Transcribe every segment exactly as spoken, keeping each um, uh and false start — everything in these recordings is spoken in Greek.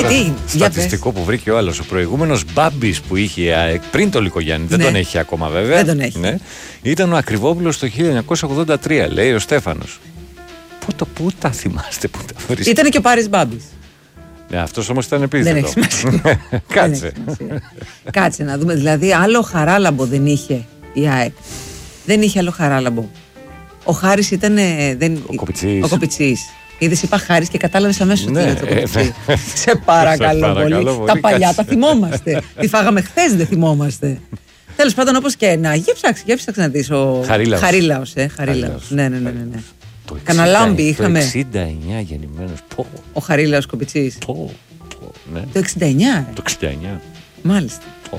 τι, στατιστικό που βρήκε ο άλλος. Ο προηγούμενος Μπάμπης που είχε η ΑΕΚ πριν το Λυκογιάννη, δεν ναι. τον έχει ακόμα βέβαια. Δεν τον έχει. Ναι, ήταν ο Ακριβόπουλος το χίλια εννιακόσια ογδόντα τρία, λέει ο Στέφανος. Πού, το, πού τα θυμάστε, πού τα βρίσκετε? Ήταν και ο Πάρης Μπάμπης. Ναι, αυτός όμως ήταν επίθετο. Δεν έχει σημασία. Κάτσε. Κάτσε να δούμε. Δηλαδή, άλλο χαράλαμπο δεν είχε η ΑΕΚ. Δεν είχε άλλο χαράλαμπο. Ο Χάρης ήταν. Δεν... Ο Κοπιτσής. Ο Κοπιτσής. Είδες, είπα Χάρης και κατάλαβες αμέσως ναι, τι είναι το Κοπιτσί. ναι. Σε παρακαλώ πολύ. πολύ. Τα παλιά τα θυμόμαστε. Τι φάγαμε χθες δεν θυμόμαστε. Τέλος πάντων, όπως και να. Για ψάξει, για ψάξει να δεις. Ο Χαρίλαος. Χαρίλαος, ε. Χαρίλαος. Ναι, ναι, ναι, ναι. Το Καναλάμπι είχαμε. Το εξήντα εννιά γεννημένος. Πω, Ο Χαρίλαος Κοπιτσής. πω, πω, ναι. Το εξήντα εννιά. Το εξήντα εννιά. Μάλιστα. Πω.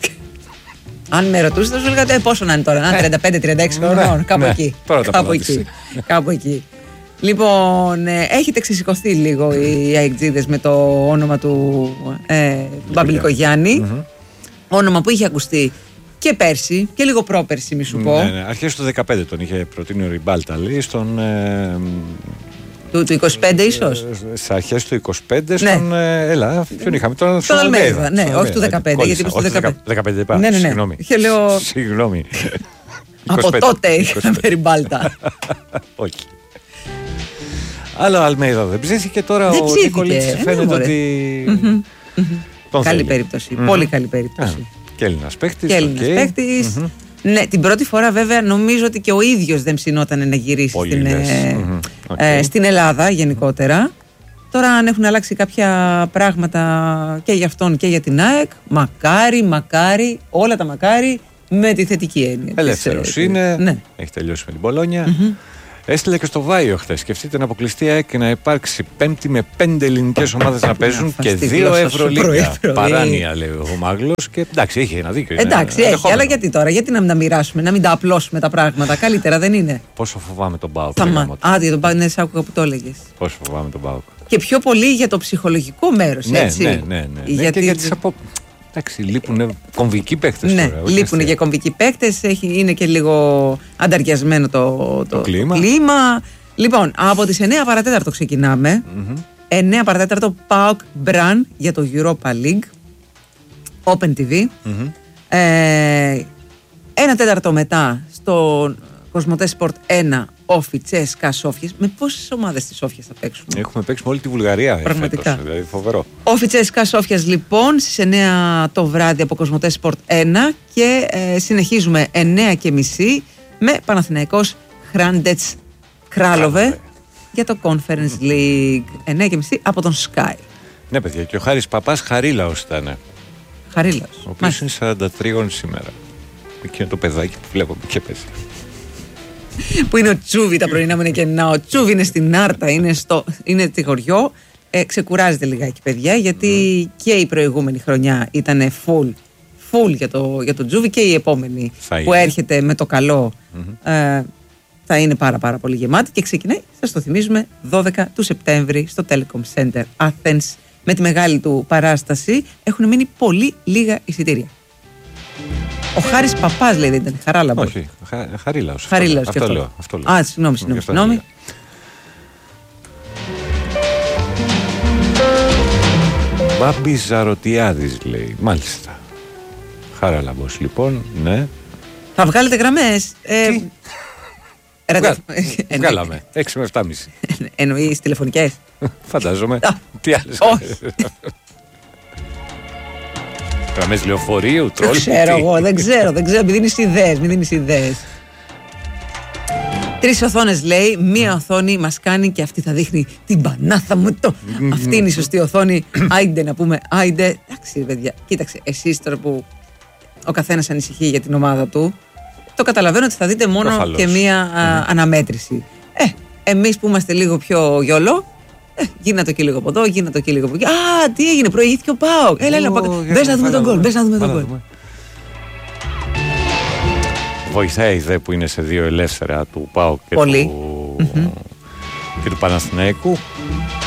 Αν με ρωτούσε, θα σου έλεγα ε, πόσο να είναι τώρα, να τριάντα πέντε τριάντα έξι χρονών. Κάπου ναι. εκεί. Τώρα τα Κάπου πελάτησε. εκεί. Κάπου εκεί. Λοιπόν, ε, έχετε ξεσηκωθεί λίγο οι αεκτζίδες με το όνομα του, ε, του Μπαμπλικογιάννη. Mm-hmm. Όνομα που είχε ακουστεί και πέρσι και λίγο πρόπερσι, μη σου πω. Ναι, ναι. Αρχές του δεκαπέντε τον είχε προτείνει ο Ριμπάλτα, λέει, στον. Ε, του, του είκοσι πέντε ίσως. Στις αρχές του είκοσι πέντε στον. Ναι. Ε, έλα, ποιον είχαμε τώρα. Τον Αλμέιδα. Ναι, όχι του δεκαπέντε. Γιατί του δεκαπέντε. δεκαπέντε είπα. Ναι, ναι, ναι. Συγγνώμη. Λέω... Συγγνώμη. Από τότε είχαμε Ριμπάλτα. Όχι. Άλλο Αλμέιδα δεν ψήθηκε τώρα. Δεν ο Νίκολιτς φαίνεται ότι. Καλή περίπτωση. Πολύ καλή περίπτωση. Και Έλληνας παίκτης. Και Έλληνας okay. παίκτης. Mm-hmm. Ναι, την πρώτη φορά βέβαια νομίζω ότι και ο ίδιος δεν ψινόταν να γυρίσει στην, ε, mm-hmm. okay. ε, στην Ελλάδα γενικότερα. Τώρα αν έχουν αλλάξει κάποια πράγματα και για αυτόν και για την ΑΕΚ, μακάρι, μακάρι, όλα τα μακάρι με τη θετική έννοια. Ελεύθερος της, είναι, ναι. Έχει τελειώσει με την Μπολόνια. Mm-hmm. Έστειλε και στο Βάιο χθες. Σκεφτείτε να αποκλειστεί η ΑΕΚ και να υπάρξει πέμπτη με πέντε ελληνικές ομάδες να παίζουν και δύο Ευρωλίγκα. Παράνοια, λέει ο Μάγλος. Και εντάξει, έχει ένα δίκιο. Εντάξει, έχει, δεχόμενο. Αλλά γιατί τώρα, γιατί να μην τα μοιράσουμε, να μην τα απλώσουμε τα πράγματα. Καλύτερα δεν είναι. Πόσο φοβάμαι τον ΠΑΟΚ. Α, για τον ΠΑΟΚ, ναι, σ' άκουγα που το έλεγες. Πόσο φοβάμαι τον ΠΑΟΚ. Και πιο πολύ για το ψυχολογικό μέρος, ναι, έτσι. Ναι, ναι, ναι. ναι. Γιατί... Και για τις απο... Εντάξει, λείπουν κομβικοί παίκτες. Ναι, τώρα, λείπουν και κομβικοί παίκτες. Είναι και λίγο ανταριασμένο το, το, το, κλίμα. το κλίμα. Λοιπόν, από τις εννιά παρατέταρτο ξεκινάμε. Mm-hmm. εννιά παρατέταρτο ΠΑΟΚ Μπραν για το Europa League. Open τι βι. Mm-hmm. Ε, ένα τέταρτο μετά στο Κοσμοτέ Σπορτ ένα Όφι Τσέσκα Σόφιας. Με πόσες ομάδες της Σόφιας θα παίξουμε? Έχουμε παίξει με όλη τη Βουλγαρία. Πραγματικά. Φέτος, δηλαδή φοβερό. Όφι Τσέσκα Σόφιας λοιπόν στις εννιά το βράδυ από Κοσμοτέ Σπορτ ένα και ε, συνεχίζουμε εννιά και μισή με Παναθηναϊκός Χράντετς Κράλοβε για το Conference League. εννιά και μισή από τον Sky. Ναι, παιδιά, και ο Χάρης Παπάς Χαρίλαος ήταν. Χαρίλαος. Ο οποίος είναι σαράντα τρία σήμερα. Εκείνο το παιδάκι που βλέπω και παίζει. Που είναι ο Τσούβι, τα πρωινά μου είναι κενά. Ο Τσούβι είναι στην Άρτα, είναι, στο, είναι στη χωριό. Ε, ξεκουράζεται λιγάκι, παιδιά, γιατί mm. και η προηγούμενη χρονιά ήταν full, full για το, για το Τσούβι και η επόμενη θα που είναι. Έρχεται με το καλό mm-hmm. ε, θα είναι πάρα πάρα πολύ γεμάτη και ξεκινάει, σας το θυμίζουμε, δώδεκα του Σεπτέμβρη στο Telecom Center Athens με τη μεγάλη του παράσταση. Έχουν μείνει πολύ λίγα εισιτήρια. Ο Χάρης Παπάς λέει, δεν ήταν Χαράλαμπος? Όχι, χα, Χαρίλαος. Χαρίλαος αυτό, αυτό, λέω, αυτό λέω. Α, συγγνώμη, συγγνώμη. συγγνώμη. Μπάμπης Ζαρωτιάδης λέει, μάλιστα. Χαράλαμπος λοιπόν, ναι. Θα βγάλετε γραμμές. Ε, Τι? Ρε, Βγάλ, βγάλαμε, έξι με επτά και μισή. Εννοείς τηλεφωνικές? Φαντάζομαι. Τι άλλες? Όχι. Γραμμές λεωφορείου, τρόλ. Δεν ξέρω εγώ, δεν ξέρω, δεν ξέρω, μην δίνεις ιδέες, μην δίνεις ιδέες. Τρεις οθόνες λέει, μία οθόνη μας κάνει και αυτή θα δείχνει την πανάθα μου το. Αυτή είναι η σωστή οθόνη, άιντε να πούμε, άιντε. Εντάξει παιδιά, κοίταξε, εσείς τώρα που ο καθένας ανησυχεί για την ομάδα του, το καταλαβαίνω ότι θα δείτε μόνο Προφαλώς. και μία α, mm. αναμέτρηση. Ε, εμείς που είμαστε λίγο πιο γιόλο, Ε, γίνα το και λίγο από εδώ, γίνα το και λίγο από εκεί. Α, τι έγινε, προηγήθηκε ο ΠΑΟΚ. Έλα, έλα, μπες να δούμε τον γκολ. Μπες να δούμε τον γκολ. Βοηθάει η ΔΕ που είναι σε δύο ελεύθερα του ΠΑΟΚ και, του... Mm-hmm. και του Παναθηναϊκού.